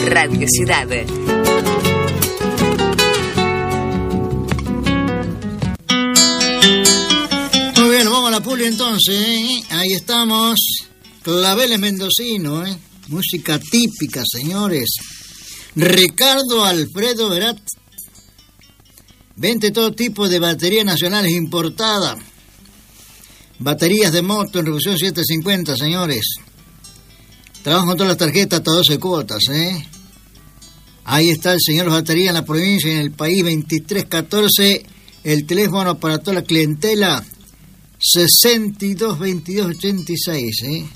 Radio Ciudad. Muy bien, vamos a la puli entonces, ¿eh? Ahí estamos. Claveles mendocino, ¿eh? Música típica, señores. Ricardo Alfredo Verat. Vende todo tipo de baterías nacionales importadas. Baterías de moto en Revolución 750, señores. Trabajan con todas las tarjetas hasta 12 cuotas, ¿eh? Ahí está el señor Batería en la provincia y en el país, 2314. El teléfono para toda la clientela, 622286, ¿eh?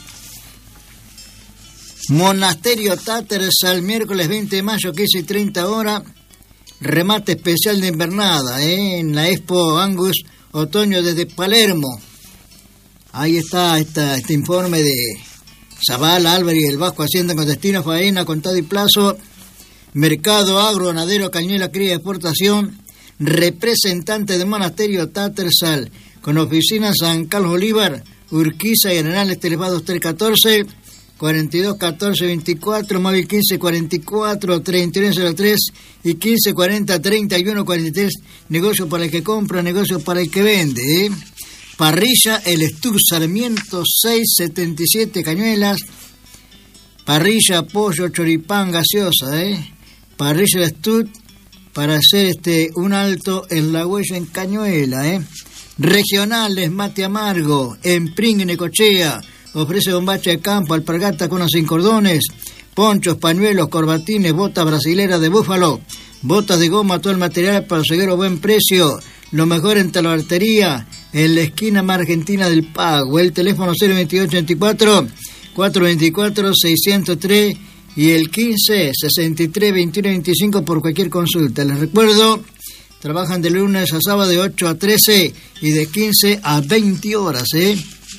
Monasterio Tattersall, miércoles 20 de mayo, 15 y 30 horas. Remate especial de invernada, ¿eh? En la Expo Angus Otoño desde Palermo. Ahí está este informe de Zavala, Álvarez y el Vasco Hacienda con destino faena, contado y plazo. Mercado agro, ganadero, cañuela, cría, exportación. Representante de Monasterio Tattersall, con oficina en San Carlos Bolívar, Urquiza y Arenales, telefados 314 42 14 24, móvil 15 44 31 03 y 15 40 31 43. Negocio para el que compra, negocio para el que vende, ¿eh? Parrilla El Estur Sarmiento 677 Cañuelas. Parrilla, pollo, choripán, gaseosa, ¿eh? Parrilla El Estur para hacer un alto en la huella en Cañuela, ¿eh? Regionales Mate Amargo en Pring, Necochea. Ofrece bombacha de campo, alpargata con los 5 cordones, ponchos, pañuelos, corbatines, botas brasileras de búfalo, botas de goma, todo el material para seguir a buen precio. Lo mejor en talabartería, en la esquina más argentina del pago. El teléfono 02824 424 603 y el 15 63 21 25 por cualquier consulta. Les recuerdo, trabajan de lunes a sábado de 8 a 13 y de 15 a 20 horas, ¿eh?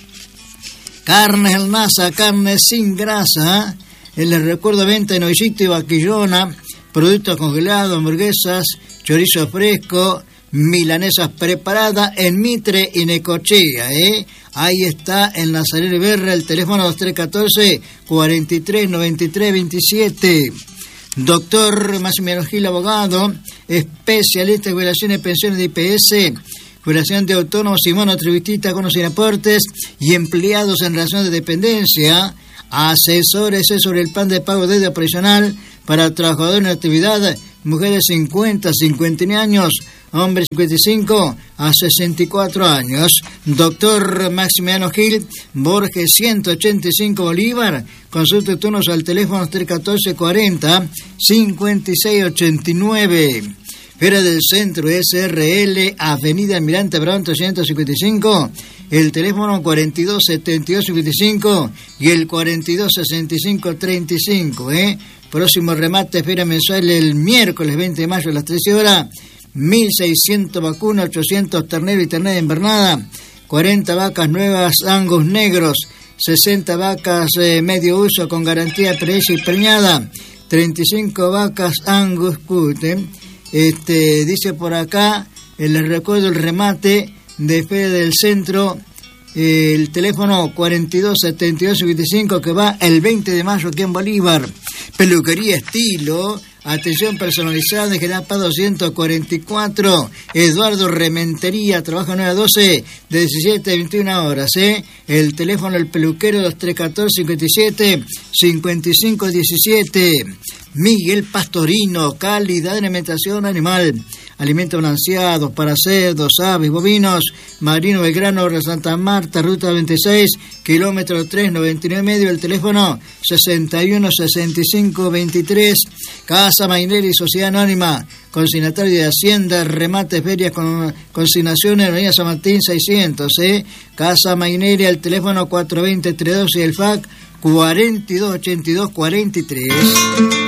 Carnes El Nasa, carne sin grasa. Les recuerdo, venta en Novillito y Vaquillona, productos congelados, hamburguesas, chorizo fresco, milanesas preparadas en Mitre y Necochea, ¿eh? Ahí está en Nazareno Iberra, el teléfono 2314 43 93 27. Doctor Maximiliano Gil, abogado, especialista en jubilaciones, pensiones de IPS, jubilación de autónomos y monotributistas con sin aportes y empleados en relación de dependencia. Asesórese sobre el plan de pago de deuda previsional para trabajadores en actividad, mujeres 50, 59 años, hombres 55 a 64 años. Doctor Maximiliano Gil, Borges 185 Bolívar. Consulte turnos al teléfono 314 40 56 89. Feria del Centro SRL, Avenida Almirante Brown 355, el teléfono 42 72 55 y el 42 65 35, ¿eh? Próximo remate, feria mensual el miércoles 20 de mayo a las 13 horas, 1.600 vacunas, 800 terneros y ternera invernada, 40 vacas nuevas Angus negros, 60 vacas medio uso con garantía prehecha y preñada, 35 vacas Angus Cut, ¿eh? Dice por acá, les recuerdo el remate de Feria del Centro, el teléfono 42 72 55 que va el 20 de mayo aquí en Bolívar. Peluquería Estilo, atención personalizada en General Paz 244, Eduardo Rementería, trabaja 9 a 12, de 17 a 21 horas, ¿eh? El teléfono del peluquero 2314 57 55 17. Miguel Pastorino, calidad de alimentación animal, alimentos balanceados para cerdos, aves, bovinos. Marino Belgrano, Santa Marta, ruta 26, kilómetro 399 medio, el teléfono 61 65 23. Casa Maineri y Sociedad Anónima, consignatario de Hacienda, remate, ferias con consignaciones en Avenida San Martín 600, ¿eh? Casa Maineri, el teléfono 420 32 y el FAC 42 82 43.